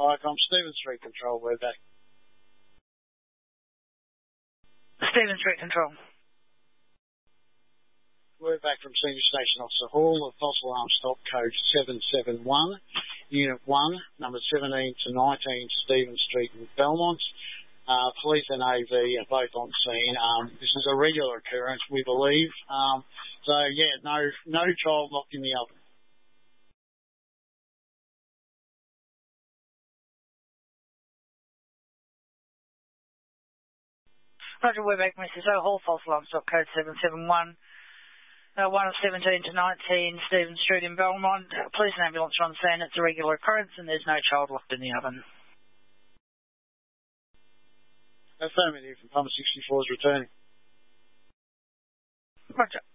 Firecom, Stephen Street Control, we're back. Stephen Street Control. We're back from Senior Station Officer Hall, the false alarm stop code 771, Unit 1, numbers 17 to 19, Stephen Street in Belmont. Police and AV are both on scene. This is a regular occurrence, we believe. No child locked in the oven. Roger, we're back, Mrs. Hall, false alarm stop code 771. 1 of 17 to 19, Stephen Street in Belmont. Police and ambulance are on scene. It's a regular occurrence and there's no child locked in the oven. Affirmative from Pummer 64 is returning. Roger.